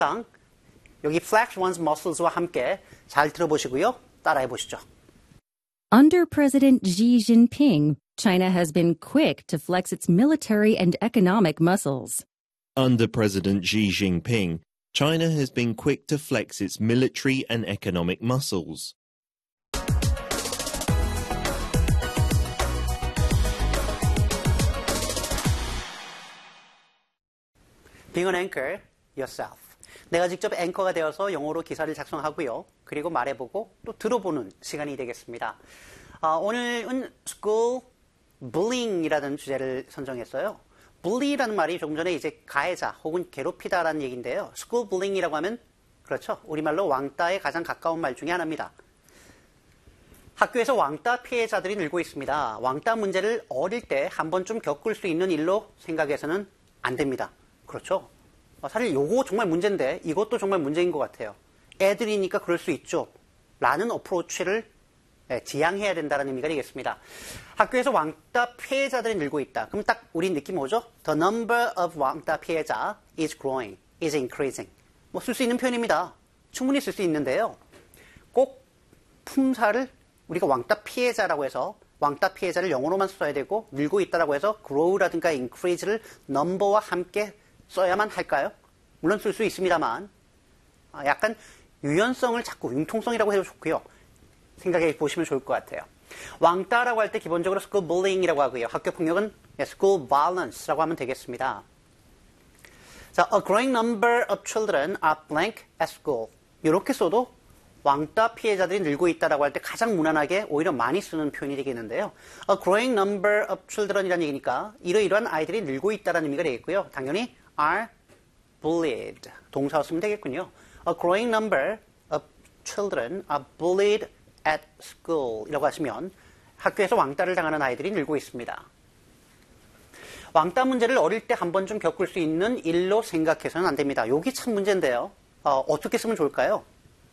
여기 flex one's muscles와 함께 잘 들어보시고요. 따라해 보시죠. Under President Xi Jinping, China has been quick to flex its military and economic muscles. Under President Xi Jinping, China has been quick to flex its military and economic muscles. Being an anchor yourself. 내가 직접 앵커가 되어서 영어로 기사를 작성하고요. 그리고 말해보고 또 들어보는 시간이 되겠습니다. 오늘은 school bullying이라는 주제를 선정했어요. bully라는 말이 조금 전에 이제 가해자 혹은 괴롭히다라는 얘기인데요. school bullying이라고 하면 그렇죠. 우리말로 왕따에 가장 가까운 말 중에 하나입니다. 학교에서 왕따 피해자들이 늘고 있습니다. 왕따 문제를 어릴 때 한 번쯤 겪을 수 있는 일로 생각해서는 안 됩니다. 그렇죠. 사실 요거 정말 문제인데 이것도 정말 문제인 것 같아요. 애들이니까 그럴 수 있죠. 라는 어프로치를 지양해야 된다는 의미가 되겠습니다. 학교에서 왕따 피해자들이 늘고 있다. 그럼 딱 우리 느낌 오죠? The number of 왕따 피해자 is growing, is increasing. 뭐 쓸 수 있는 표현입니다. 충분히 쓸 수 있는데요. 꼭 품사를 우리가 왕따 피해자라고 해서 왕따 피해자를 영어로만 써야 되고 늘고 있다라고 해서 grow라든가 increase를 number와 함께 써야만 할까요? 물론 쓸 수 있습니다만 약간 유연성을 자꾸 융통성이라고 해도 좋고요. 생각해 보시면 좋을 것 같아요. 왕따라고 할 때 기본적으로 school bullying이라고 하고요. 학교 폭력은 school violence라고 하면 되겠습니다. 자, a growing number of children are blank at school. 이렇게 써도 왕따 피해자들이 늘고 있다라고 할 때 가장 무난하게 오히려 많이 쓰는 표현이 되겠는데요. A growing number of children이라는 얘기니까 이러이러한 아이들이 늘고 있다는 의미가 되겠고요. 당연히 are bullied. 동사로 쓰면 되겠군요. A growing number of children are bullied at school 이라고 하시면 학교에서 왕따를 당하는 아이들이 늘고 있습니다. 왕따 문제를 어릴 때 한 번쯤 겪을 수 있는 일로 생각해서는 안 됩니다. 여기 참 문제인데요. 어떻게 쓰면 좋을까요?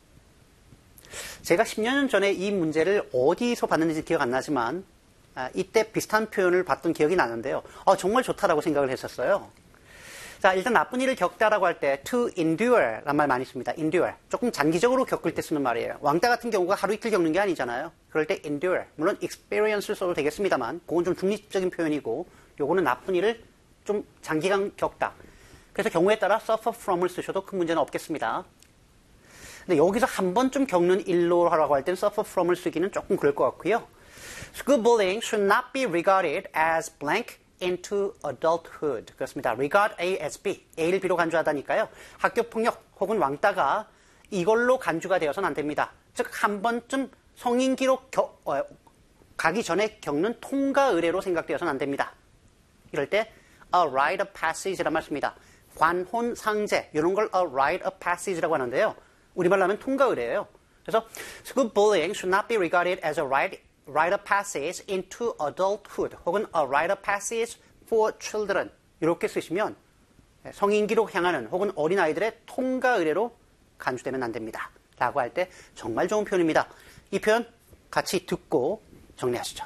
제가 10년 전에 이 문제를 어디서 봤는지 기억 안 나지만 이때 비슷한 표현을 봤던 기억이 나는데요. 정말 좋다라고 생각을 했었어요. 자, 일단 나쁜 일을 겪다라고 할 때 to endure 라는 말 많이 씁니다. endure. 조금 장기적으로 겪을 때 쓰는 말이에요. 왕따 같은 경우가 하루 이틀 겪는 게 아니잖아요. 그럴 때 endure. 물론 experience를 써도 되겠습니다만 그건 좀 중립적인 표현이고 요거는 나쁜 일을 좀 장기간 겪다. 그래서 경우에 따라 suffer from을 쓰셔도 큰 문제는 없겠습니다. 근데 여기서 한 번쯤 겪는 일로 하라고 할 때는 suffer from을 쓰기는 조금 그럴 것 같고요. School bullying should not be regarded as blank into adulthood. 그렇습니다. regard A as B. A를 B로 간주하다니까요. 학교폭력 혹은 왕따가 이걸로 간주가 되어서는 안 됩니다. 즉, 한 번쯤 성인기로 가기 전에 겪는 통과 의례로 생각되어서는 안 됩니다. 이럴 때 a rite of passage라는 말 씁니다. 관혼상제 이런 걸 a rite of passage라고 하는데요. 우리말로 하면 통과 의례예요. 그래서 school bullying should not be regarded as a rite of passage into adulthood 혹은 a rite of passage for children 이렇게 쓰시면 성인기로 향하는 혹은 어린아이들의 통과 의례로 간주되면 안 됩니다. 라고 할 때 정말 좋은 표현입니다. 이 표현 같이 듣고 정리하시죠.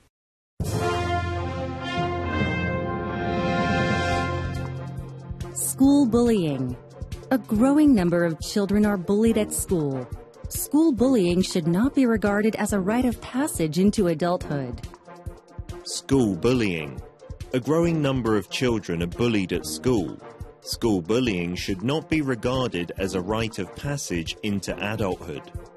School bullying. A growing number of children are bullied at school. School bullying should not be regarded as a rite of passage into adulthood. School bullying. A growing number of children are bullied at school. School bullying should not be regarded as a rite of passage into adulthood.